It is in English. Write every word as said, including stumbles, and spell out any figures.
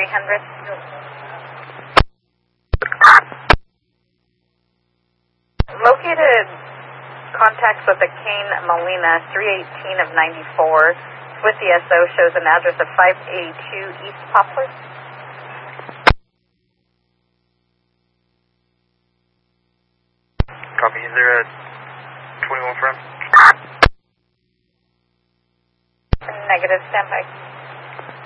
three hundred. Located contacts with the Kane Molina, three eighteen of ninety-four. With the S O shows an address of five eighty-two East Poplar. Copy. Is there a twenty-one from? Negative, standby.